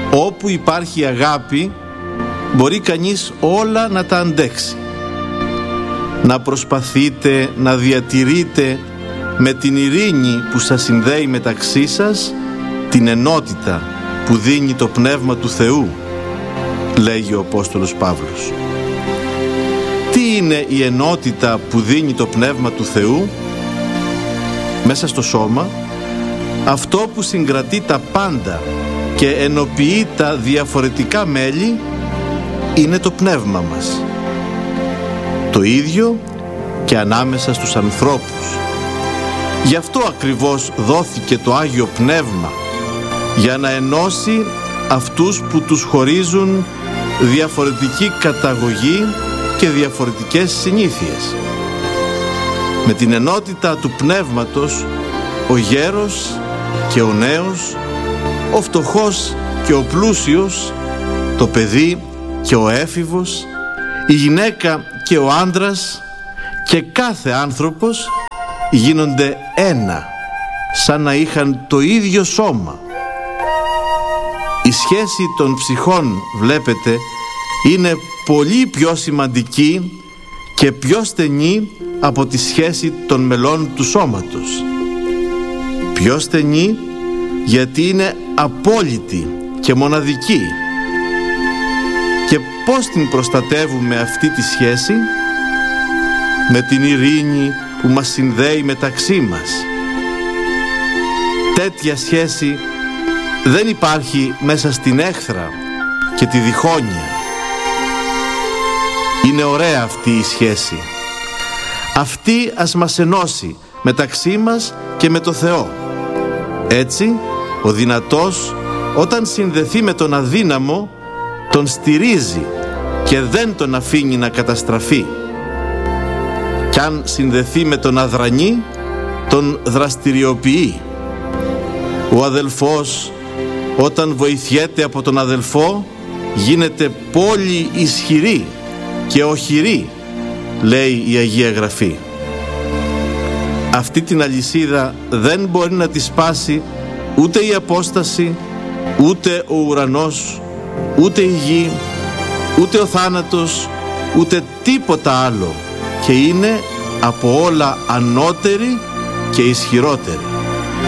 Όπου υπάρχει αγάπη, μπορεί κανείς όλα να τα αντέξει. Να προσπαθείτε να διατηρείτε με την ειρήνη που σας συνδέει μεταξύ σας την ενότητα που δίνει το Πνεύμα του Θεού, λέγει ο Απόστολος Παύλος. Τι είναι η ενότητα που δίνει το Πνεύμα του Θεού? Μέσα στο σώμα, αυτό που συγκρατεί τα πάντα και ενοποιεί τα διαφορετικά μέλη είναι το πνεύμα μας. Το ίδιο και ανάμεσα στους ανθρώπους. Γι' αυτό ακριβώς δόθηκε το Άγιο Πνεύμα, για να ενώσει αυτούς που τους χωρίζουν διαφορετική καταγωγή και διαφορετικές συνήθειες. Με την ενότητα του πνεύματος, ο γέρος και ο νέος, ο φτωχός και ο πλούσιος, το παιδί και ο έφηβος, η γυναίκα και ο άντρας και κάθε άνθρωπος γίνονται ένα, σαν να είχαν το ίδιο σώμα. Η σχέση των ψυχών, βλέπετε, είναι πολύ πιο σημαντική και πιο στενή από τη σχέση των μελών του σώματος. Πιο στενή γιατί είναι απόλυτη και μοναδική. Και πώς την προστατεύουμε αυτή τη σχέση? Με την ειρήνη που μας συνδέει μεταξύ μας. Τέτοια σχέση δεν υπάρχει μέσα στην έχθρα και τη διχόνοια. Είναι ωραία αυτή η σχέση. Αυτή ας μας ενώσει μεταξύ μας και με το Θεό. Έτσι, ο δυνατός όταν συνδεθεί με τον αδύναμο, τον στηρίζει και δεν τον αφήνει να καταστραφεί. Κι αν συνδεθεί με τον αδρανή, τον δραστηριοποιεί. Ο αδελφός όταν βοηθιέται από τον αδελφό, γίνεται πολύ ισχυρή και οχυρή, λέει η Αγία Γραφή. Αυτή την αλυσίδα δεν μπορεί να τη σπάσει ούτε η απόσταση, ούτε ο ουρανός, ούτε η γη, ούτε ο θάνατος, ούτε τίποτα άλλο, και είναι από όλα ανώτερη και ισχυρότερη.